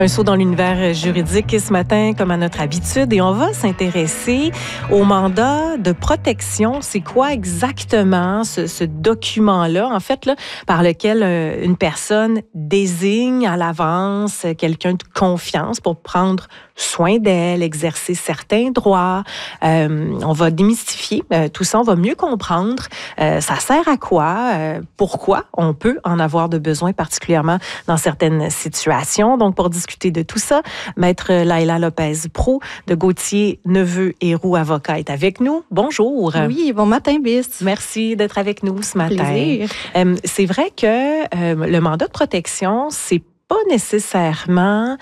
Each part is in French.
Un saut dans l'univers juridique ce matin, comme à notre habitude, et on va s'intéresser au mandat de protection. C'est quoi exactement ce document-là, en fait, là, par lequel une personne désigne à l'avance quelqu'un de confiance pour prendre soin d'elle, exercer certains droits. On va démystifier tout ça, on va mieux comprendre. Ça sert à quoi? Pourquoi on peut en avoir de besoin, particulièrement dans certaines situations. Donc, pour discuter de tout ça, Maître Laila Lopez-Pro de Gauthier, Neveu et Roux Avocat est avec nous. Bonjour. Oui, bon matin, Bis. Merci d'être avec nous ce matin. Plaisir. C'est vrai que le mandat de protection, c'est pas nécessairement,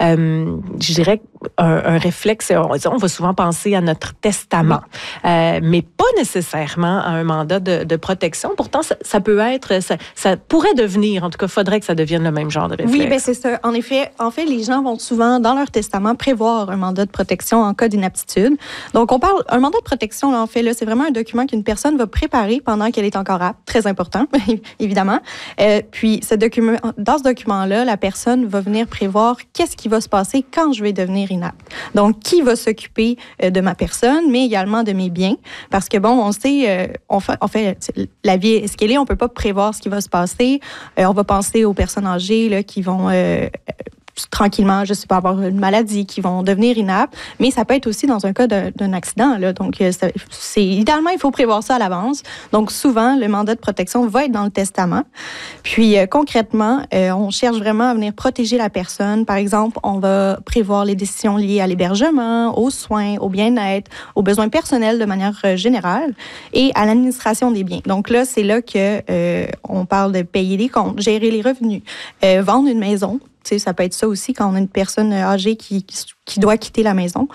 je dirais, un réflexe. On va souvent penser à notre testament, mais pas nécessairement à un mandat de protection. Pourtant, ça peut être, ça pourrait devenir, en tout cas, il faudrait que ça devienne le même genre de réflexe. Oui, bien c'est ça. En fait, les gens vont souvent, dans leur testament, prévoir un mandat de protection en cas d'inaptitude. Donc, un mandat de protection, là, en fait, là, c'est vraiment un document qu'une personne va préparer pendant qu'elle est encore apte. Très important, évidemment. Puis, dans ce document-là, la personne va venir prévoir qu'est-ce qui va se passer quand je vais devenir inapte. Donc, qui va s'occuper de ma personne, mais également de mes biens. Parce que, bon, on sait, en fait, la vie est ce qu'elle est, on peut pas prévoir ce qui va se passer. On va penser aux personnes âgées là, qui vont tranquillement, je sais pas, avoir une maladie, qui vont devenir inaptes, mais ça peut être aussi dans un cas d'un accident. Là. Donc, idéalement, il faut prévoir ça à l'avance. Donc, souvent, le mandat de protection va être dans le testament. Puis, concrètement, on cherche vraiment à venir protéger la personne. Par exemple, on va prévoir les décisions liées à l'hébergement, aux soins, au bien-être, aux besoins personnels de manière générale et à l'administration des biens. Donc là, c'est là que on parle de payer les comptes, gérer les revenus, vendre une maison. Tu sais, ça peut être ça aussi quand on a une personne âgée qui doit quitter la maison,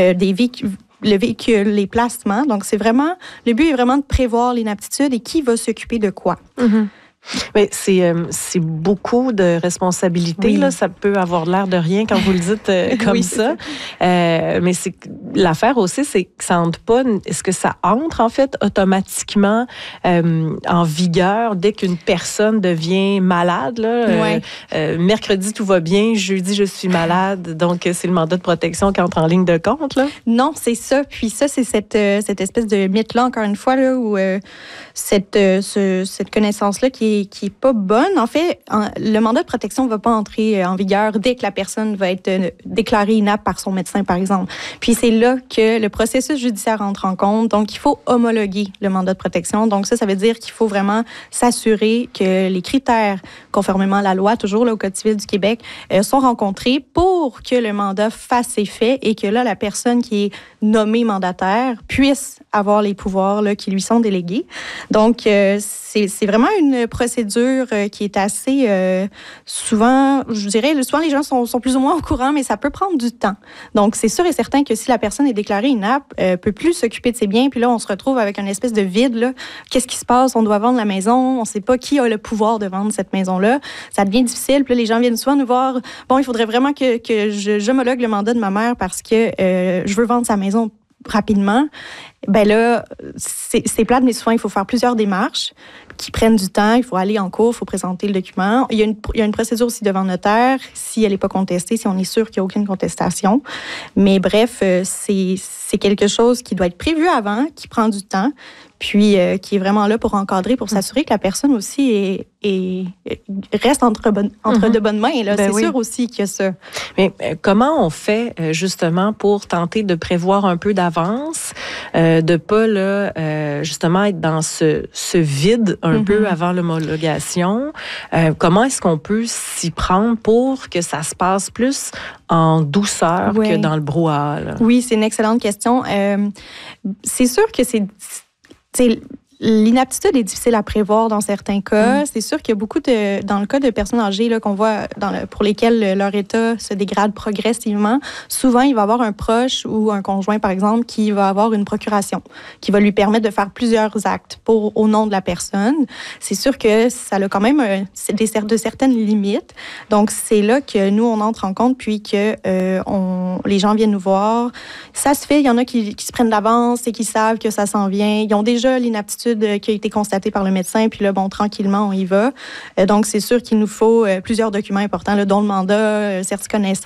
le véhicule, les placements. Donc, le but est vraiment de prévoir l'inaptitude et qui va s'occuper de quoi. Mm-hmm. Mais c'est beaucoup de responsabilités. Oui. Là, ça peut avoir l'air de rien quand vous le dites comme oui, ça. Mais l'affaire aussi, c'est que ça entre pas. Est-ce que ça entre en fait automatiquement en vigueur dès qu'une personne devient malade là, oui. Mercredi tout va bien, jeudi je suis malade, donc c'est le mandat de protection qui entre en ligne de compte là. Non, c'est ça. Puis ça, c'est cette espèce de mythe là encore une fois là où cette connaissance là qui est pas bonne. En fait, le mandat de protection ne va pas entrer en vigueur dès que la personne va être déclarée inapte par son médecin, par exemple. Puis c'est là que le processus judiciaire entre en compte. Donc, il faut homologuer le mandat de protection. Donc, ça veut dire qu'il faut vraiment s'assurer que les critères, conformément à la loi, toujours là, au Code civil du Québec, sont rencontrés pour que le mandat fasse effet et que là, la personne qui est nommée mandataire puisse avoir les pouvoirs là, qui lui sont délégués. Donc, c'est vraiment une procédure qui est assez souvent, je dirais, souvent les gens sont plus ou moins au courant, mais ça peut prendre du temps. Donc, c'est sûr et certain que si la personne est déclarée inapte, peut plus s'occuper de ses biens, puis là, on se retrouve avec une espèce de vide. Là. Qu'est-ce qui se passe? On doit vendre la maison, on ne sait pas qui a le pouvoir de vendre cette maison-là. Ça devient difficile, puis là, les gens viennent souvent nous voir. Bon, il faudrait vraiment que j'homologue le mandat de ma mère parce que je veux vendre sa maison rapidement. Ben là, c'est plate, mais souvent, il faut faire plusieurs démarches qui prennent du temps. Il faut aller en cours, il faut présenter le document. Il y a une procédure aussi devant le notaire, si elle n'est pas contestée, si on est sûr qu'il n'y a aucune contestation. Mais bref, c'est quelque chose qui doit être prévu avant, qui prend du temps, puis qui est vraiment là pour encadrer, pour s'assurer que la personne aussi reste entre de bonnes mains. Là. Ben c'est sûr aussi qu'il y a ça. Mais comment on fait justement pour tenter de prévoir un peu d'avance, de pas là, justement être dans ce vide un peu avant l'homologation? Comment est-ce qu'on peut s'y prendre pour que ça se passe plus en douceur que dans le brouhaha? Là? Oui, c'est une excellente question. C'est sûr que l'inaptitude est difficile à prévoir dans certains cas. C'est sûr qu'il y a beaucoup dans le cas de personnes âgées là, qu'on voit pour lesquelles leur état se dégrade progressivement, souvent il va y avoir un proche ou un conjoint, par exemple, qui va avoir une procuration, qui va lui permettre de faire plusieurs actes au nom de la personne. C'est sûr que ça a quand même de certaines limites. Donc, c'est là que nous, on entre en compte, puis que les gens viennent nous voir. Ça se fait, il y en a qui se prennent d'avance et qui savent que ça s'en vient. Ils ont déjà l'inaptitude qui a été constatée par le médecin, puis là, bon, tranquillement, on y va. Donc, c'est sûr qu'il nous faut plusieurs documents importants, là, dont le mandat, certificat de naissance,